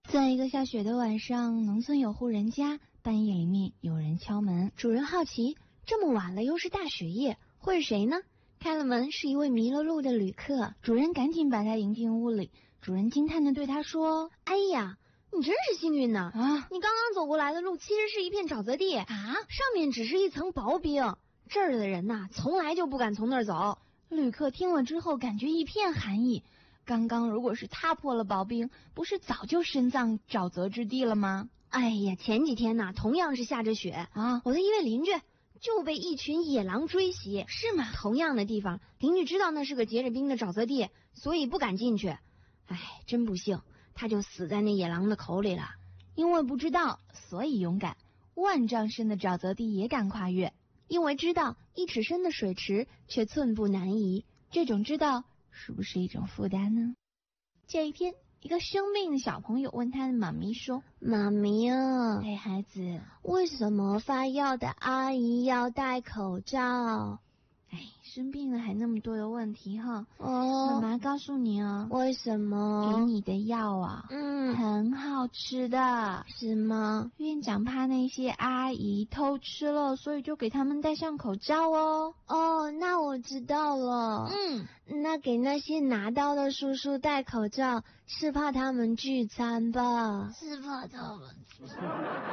在一个下雪的晚上，农村有户人家，半夜里面有人敲门。主人好奇，这么晚了又是大雪夜，会是谁呢？开了门，是一位迷了路的旅客。主人赶紧把他迎进屋里。主人惊叹地对他说： 哎呀，你真是幸运呢！ 啊， 你刚刚走过来的路其实是一片沼泽地啊，上面只是一层薄冰，这儿的人呐，从来就不敢从那儿走。 旅客听了之后感觉一片寒意。刚刚如果是踏破了薄冰，不是早就身葬沼泽之地了吗？ 哎呀，前几天呐，同样是下着雪啊， 我的一位邻居就被一群野狼追袭。 是吗？ 同样的地方，邻居知道那是个结着冰的沼泽地，所以不敢进去。哎，真不幸，他就死在那野狼的口里了。 因为不知道，所以勇敢。万丈深的沼泽地也敢跨越，因为知道1尺深的水池却寸步难移。这种知道是不是一种负担呢？这一天，一个生病的小朋友问他的妈咪说： 妈咪啊， 哎，孩子， 为什么发药的阿姨要戴口罩？ 哎，生病了还那么多的问题哈。 哦， 妈妈告诉你哦， 为什么？ 给你的药啊，很好吃的。 是吗？ 院长怕那些阿姨偷吃了，所以就给他们戴上口罩哦。 哦，那我知道了。那给那些拿刀的叔叔戴口罩，是怕他们聚餐吧？ 是怕他们。